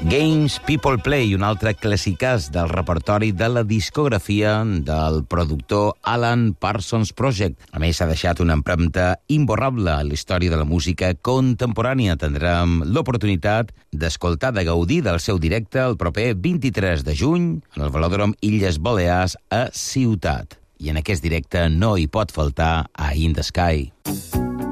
Games People Play, un altre classicàs del repertori de la discografia del productor Alan Parsons Project. A més, ha deixat una empremta imborrable a la història de la música contemporània. Tindrem l'oportunitat d'escoltar, de gaudir del seu directe el proper 23 de juny en el Velòdrom Illes Balears a Ciutat. I en aquest directe no hi pot faltar A In The Sky.